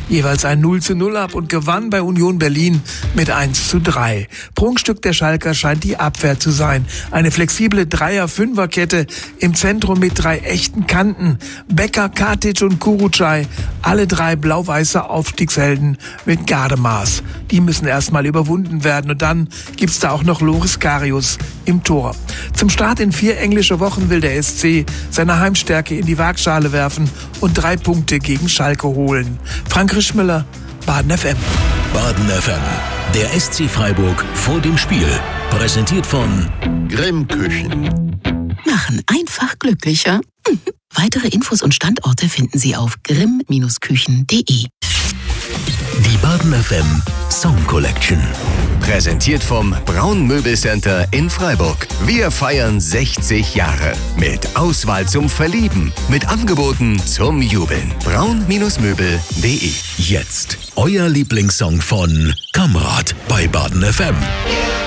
jeweils ein 0:0 ab und gewann bei Union Berlin mit 1:3. Prunkstück der Schalker scheint die Abwehr zu sein. Eine flexible Dreier-Fünfer-Kette im Zentrum mit 3 echten Kanten. Becker, Katic und Kurucay, alle 3 blau-weiße Aufstiegshelden mit Gardemaß. Die müssen erstmal überwunden werden und dann gibt's da auch noch Loris Karius im Tor. Zum Start in 4 englische Wochen will der SC seine Heimstärke in die Waagschale werfen und 3 Punkte gegen Schalke holen. Frank Rischmüller, Baden FM. Baden FM, der SC Freiburg vor dem Spiel. Präsentiert von Grimm Küchen. Machen einfach glücklicher. Weitere Infos und Standorte finden Sie auf grimm-küchen.de. die Baden FM Song Collection. Präsentiert vom Braun Möbelcenter in Freiburg. Wir feiern 60 Jahre. Mit Auswahl zum Verlieben. Mit Angeboten zum Jubeln. braun-möbel.de. Jetzt euer Lieblingssong von Kamrat bei Baden FM.